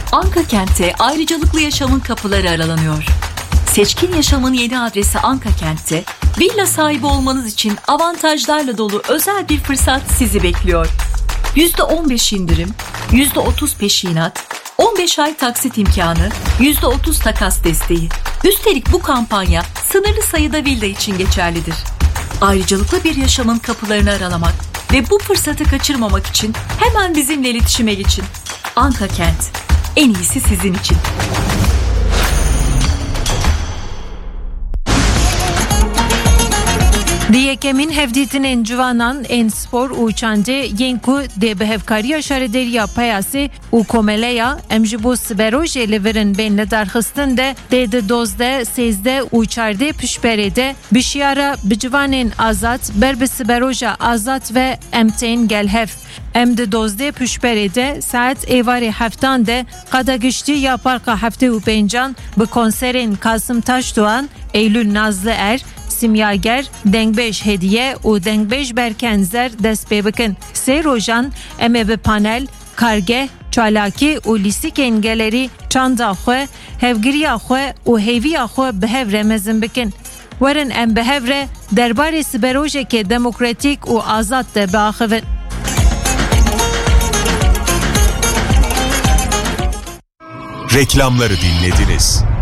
Anka Kent'te ayrıcalıklı yaşamın kapıları aralanıyor. Seçkin yaşamın yeni adresi Anka Kent'te villa sahibi olmanız için avantajlarla dolu özel bir fırsat sizi bekliyor. %15 indirim, %30 peşinat, 15 ay taksit imkanı, %30 takas desteği. Üstelik bu kampanya sınırlı sayıda villa için geçerlidir. Ayrıcalıklı bir yaşamın kapılarını aralamak ve bu fırsatı kaçırmamak için hemen bizimle iletişime geçin. Anka Kent, en iyisi sizin için. Di yekemîn hevdîtinên civanan ên spor û çandê yên ku dê bi hevkariya şarederiya peyasê û komeleya em ji bo siberojê li virin bên lidarxistin de dê di 12, 13 û 14 pişberê de bişiyara bi civanên azad ber bi siberoja azad ve em tên gelhev. Em di 12 pişberê de saet êvarê heftan de qedagiştî ya Parka Heftê û Pêncan bi konserên Kasım Taşdoğan, Eylül Nazlı Er, Simyager, Dengbêj Hediye û Dengbêj Berkenzer dest pê bikin. Sê rojan em ê bi panel, kargeh, çalakî û lîstikên gelerî çanda xwe, hevgiriya xwe û hêviya xwe bi hev re mezin bikin. Werin em bi hev re derbarê siberojekê demokratîk û azad de biaxivin. Reklamları dinlediniz.